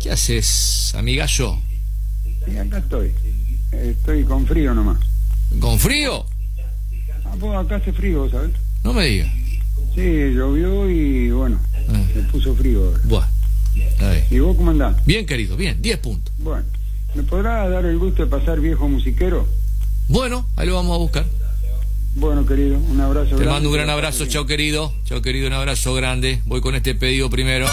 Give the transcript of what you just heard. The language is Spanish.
¿Qué haces, amigallo? Y acá estoy. Estoy con frío nomás. ¿Con frío? Ah, pues acá hace frío, ¿sabes? No me digas. Sí, llovió y bueno, se puso frío ahora. Bueno, ahí. ¿Y vos cómo andás? Bien, querido, bien, 10 puntos. Bueno, ¿me podrás dar el gusto de pasar viejo musiquero? Bueno, ahí lo vamos a buscar. Bueno, querido, un abrazo grande. Te mando un gran abrazo, chao querido, un abrazo grande. Voy con este pedido primero.